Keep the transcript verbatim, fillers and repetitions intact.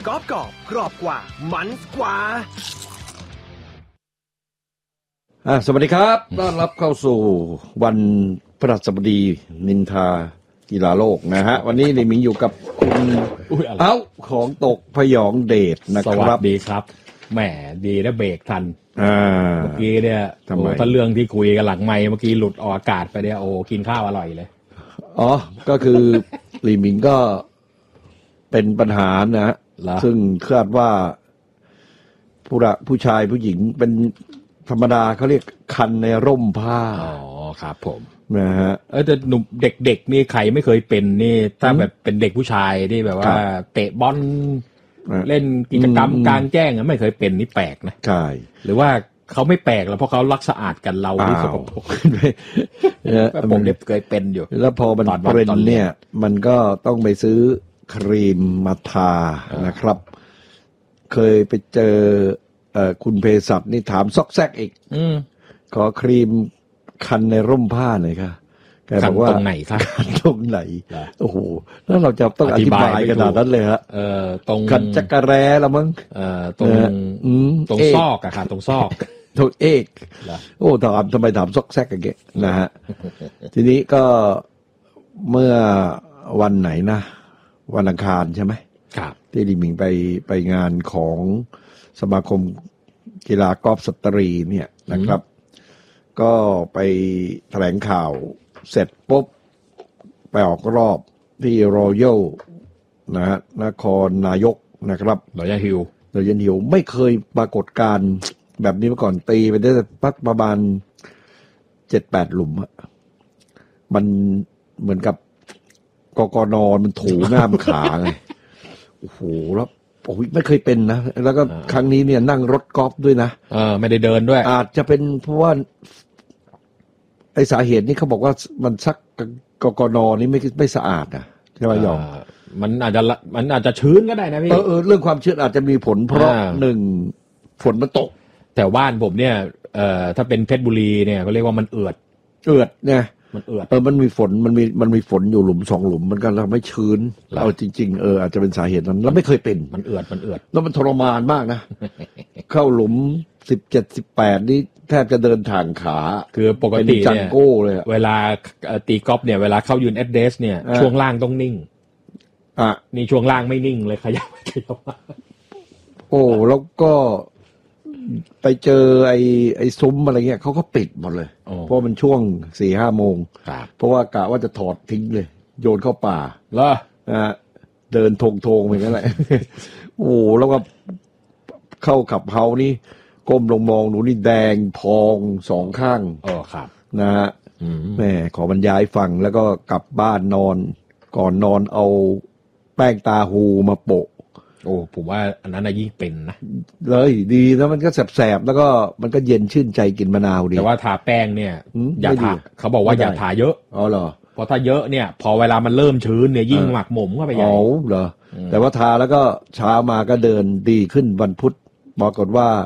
กรอบกรอบกรอบกว่ามันกว่าอ่าสวัสดีครับต้อนรับเข้าสู่วันพฤหัสบดีนินทากีฬาโลกนะฮะวันนี้ในมิงอยู่กับคุณเอ้าของตกพยองเดชนะครับสวัสดีครับแหมดีนะเบรกทันอ่าเมื่อกี้เนี่ยโอ้ถ้าเรื่องที่คุยกันหลังไมค์เมื่อกี้หลุดออกอากาศไปเนี่ยโอ้กินข้าวอร่อยเลยอ๋อก็คือหลีหมิงก็เป็นปัญหานะซึ่งคาดว่าผู้ละผู้ชายผู้หญิงเป็นธรรมดาเขาเรียกคันในร่มผ้าอ๋อครับผมนะฮะเออแต่หนุ่มเด็กๆนี่ใครไม่เคยเป็นนี่ถ้าแบบเป็นเด็กผู้ชายที่แบบว่าเตะบอลเล่นกิจกรรมกลางแจ้งไม่เคยเป็นนี่แปลกนะใช่หรือว่าเขาไม่แปลกแล้วเพราะเขารักสะอาดกันเราที่สกปรกผมเด็กเคยเป็นอยู่แล้วพอมันเป็นเนี่ยมันก็ต้องไปซื้อครีมมาทานะครับเคยไปเจอเอ่อคุณเภสัชนี่ถามซอกแซกอีกอืมขอครีมคันในร่มผ้าหน่อยค่ะแกบอกว่าตรงไหนครับตรงไหนโอ้โหแล้วเราจะต้องอธิบายขนาดนั้นเลยฮะเอ่อตรงคันจักรแร้ละมั้งเอ่อตรงตรงซอกอะค่ะตรงซอกตรงเอกโอ้ถามทำไมถามซอกแซกกันเกะนะฮะทีนี้ก็เมื่อวันไหนนะวันอังคารใช่ไหมครับที่ดิมิงไปไปงานของสมาคมกีฬากอล์ฟสตรีเนี่ยนะครับก็ไปแถลงข่าวเสร็จปุ๊บไปออกรอบที่รอยัลนะฮะนครนายกนะครับรอยัลฮิลรอยัลฮิลไม่เคยปรากฏการณ์แบบนี้มาก่อนตีไปได้ปักประมาณเจ็ดแปดหลุมอะมันเหมือนกับกกนมันถูง่ามขาไงโอ้โหแล้วโอ้ยไม่เคยเป็นนะแล้วก็ครั้งนี้เนี่ยนั่งรถกอล์ฟด้วยนะเออไม่ได้เดินด้วยอาจจะเป็นเพราะว่าไอสาเหตุนี้เขาบอกว่ามันซักกกนนี่ไม่ไม่สะอาดนะใช่ไหมยองมันอาจจะมันอาจจะชื้นก็ได้นะพี่เออเออเรื่องความชื้นอาจจะมีผลเพราะหนึ่งฝนมันตกแต่บ้านผมเนี่ยเอ่อถ้าเป็นเพชรบุรีเนี่ยเขาเรียกว่ามันเอือดเอือดเนี่ยมันเอือดเออมันมีฝนมันมีมันมีฝนอยู่หลุมสองหลุมมันก็ทำให้ชื้นเอาจริงๆเอออาจจะเป็นสาเหตุนั้นแล้วไม่เคยเป็นมันเอือดมันเอือดแล้วมันทรมานมากนะเข้าหลุมสิบเจ็ดสิบแปดนี่แทบจะเดินทางขาคือปกติเนี่ยเวลาตีกอล์ฟเนี่ยเวลาเข้ายืนแอดเดสเนี่ยช่วงล่างต้องนิ่งอ่ะนี่ช่วงล่างไม่นิ่งเลยขยับขยับโอ้แล้วก็ไปเจอไอ้ไอ้ซุ้มอะไรเงี้ยเขาก็ปิดหมดเลยเพราะมันช่วงสี่ห้าโมงเพราะว่ากะว่าจะถอดทิ้งเลยโยนเข้าป่าแล้วนะฮะเดินทงทงไปงั้นแหละโอ้แล้วก็เข้าขับเฮานี่ก้มลงมองหนูนี่แดงพองสองข้างอ๋อครับนะฮะแม่ขอบรรยายฟังแล้วก็กลับบ้านนอนก่อนนอนเอาแป้งตาหูมาโปะโอ้ผมว่าอันนั้นน่ะยิ่งเป็นนะเลยดีแล้วมันก็แสบๆแล้วก็มันก็เย็นชื่นใจกินมะนาวดีแต่ว่าทาแป้งเนี่ยอย่าทาเขาบอกว่าอย่าทาเยอะอ๋อเหรอเพราะถ้าเยอะเนี่ยพอเวลามันเริ่มชื้นเนี่ยยิ่งหมักหมมเข้าไปใหญ่อ๋อเหรอแต่ว่าทาแล้วก็เช้ามาก็เดินดีขึ้นวันพุธปรากฏว่า